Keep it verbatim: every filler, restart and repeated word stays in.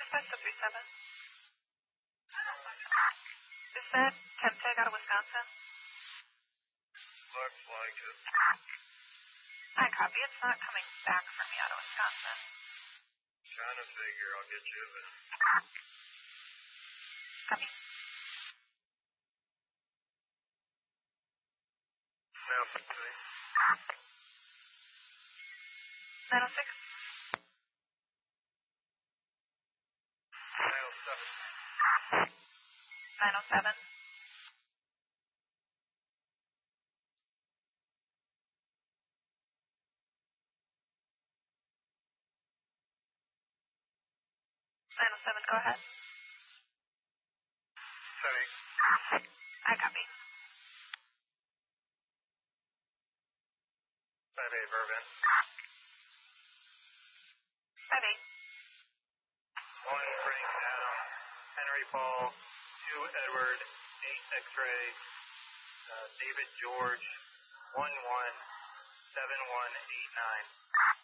five six three seven. Is that Tempeg out of Wisconsin? Looks like it. I copy. It's not coming back for me out of Wisconsin. Trying to figure. I'll get you a bit. Copy. Now, three. nine oh six. nine oh seven. nine oh seven. nine oh seven, go ahead. Sorry. I copy. five eight Bourbon. five eight. one bring down Henry Paul, two Edward, eight X-ray, uh, David George, one one seven one eight nine.